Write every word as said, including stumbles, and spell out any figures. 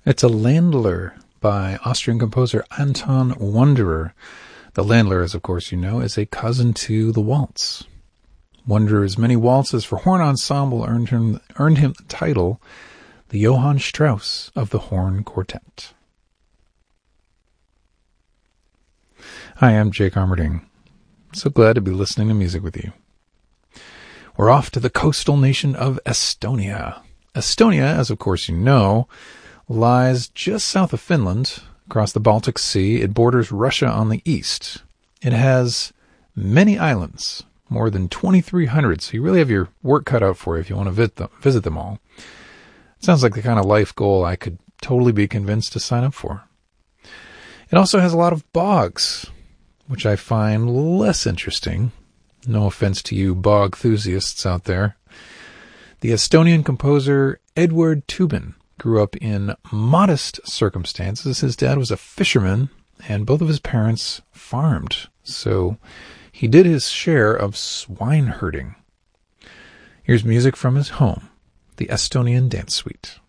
It's a Ländler by Austrian composer Anton Wanderer. The Ländler, as of course you know, is a cousin to the waltz. Wanderer's many waltzes for horn ensemble earned him, earned him the title the Johann Strauss of the Horn Quartet. Hi, I'm Jake Armerding. So glad to be listening to music with you. We're off to the coastal nation of Estonia. Estonia, as of course you know, lies just south of Finland, across the Baltic Sea. It borders Russia on the east. It has many islands, more than twenty-three hundred, so you really have your work cut out for you if you want to visit them, visit them all. It sounds like the kind of life goal I could totally be convinced to sign up for. It also has a lot of bogs, which I find less interesting. No offense to you bog enthusiasts out there. The Estonian composer Eduard Toobin grew up in modest circumstances. His dad was a fisherman, and both of his parents farmed. So he did his share of swine herding. Here's music from his home, the Estonian Dance Suite.